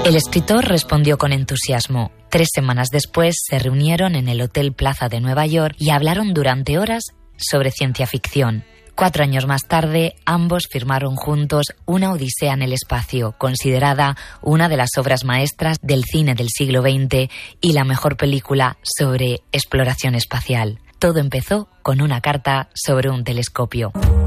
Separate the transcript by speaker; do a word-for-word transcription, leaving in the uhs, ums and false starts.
Speaker 1: El escritor respondió con entusiasmo. Tres semanas después se reunieron en el Hotel Plaza de Nueva York y hablaron durante horas sobre ciencia ficción. Cuatro años más tarde, ambos firmaron juntos Una odisea en el espacio, considerada una de las obras maestras del cine del siglo veinte y la mejor película sobre exploración espacial. Todo empezó con una carta sobre un telescopio.